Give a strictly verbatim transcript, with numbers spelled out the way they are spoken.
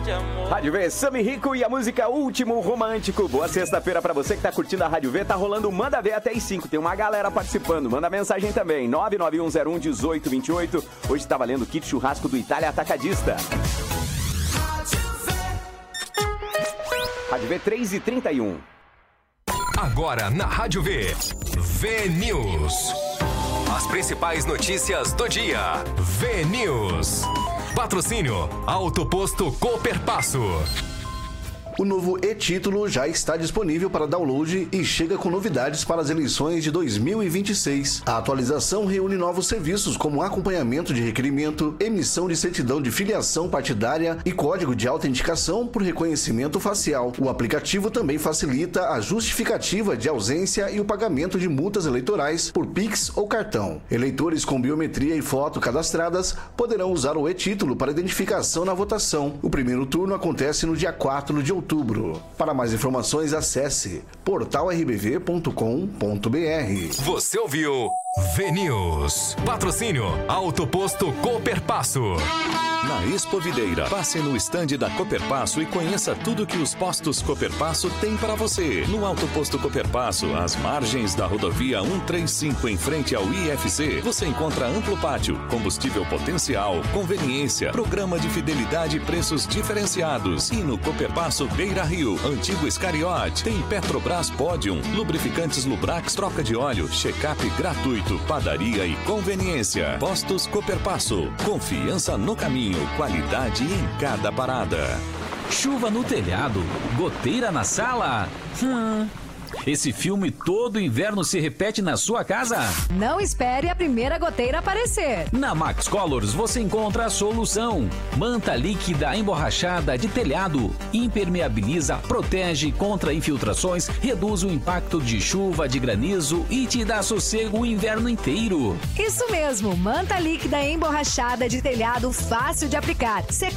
Rádio V, Sami Rico e a música Último Romântico. Boa sexta-feira pra você que tá curtindo a Rádio V. Tá rolando Manda Ver até às cinco. Tem uma galera participando. Manda mensagem também. nove nove um zero um um oito dois oito. Hoje tá valendo kit churrasco do Itália Atacadista. Rádio V três e trinta e um. Agora na Rádio V, V News. As principais notícias do dia. V News. Patrocínio Auto Posto Cooperpasso. O novo e-título já está disponível para download e chega com novidades para as eleições de dois mil e vinte e seis. A atualização reúne novos serviços como acompanhamento de requerimento, emissão de certidão de filiação partidária e código de autenticação por reconhecimento facial. O aplicativo também facilita a justificativa de ausência e o pagamento de multas eleitorais por Pix ou cartão. Eleitores com biometria e foto cadastradas poderão usar o e-título para identificação na votação. O primeiro turno acontece no dia quatro de outubro. Para mais informações, acesse portal r b v ponto com ponto b r. Você ouviu V News. Patrocínio Auto Posto Cooperpasso. Na Expo Videira, passe no estande da Cooperpasso e conheça tudo que os postos Cooperpasso têm para você. No Auto Posto Cooperpasso, às margens da rodovia cento e trinta e cinco, em frente ao I F C, você encontra amplo pátio, combustível potencial, conveniência, programa de fidelidade e preços diferenciados. E no Cooperpasso Beira Rio, antigo Escariote, tem Petrobras Podium, lubrificantes Lubrax, troca de óleo, check-up gratuito, padaria e conveniência. Postos Cooperpasso, confiança no caminho, qualidade em cada parada. Chuva no telhado, goteira na sala. Hum... Esse filme todo inverno se repete na sua casa? Não espere a primeira goteira aparecer. Na Max Colors você encontra a solução. Manta líquida emborrachada de telhado. Impermeabiliza, protege contra infiltrações, reduz o impacto de chuva, de granizo e te dá sossego o inverno inteiro. Isso mesmo, manta líquida emborrachada de telhado, fácil de aplicar.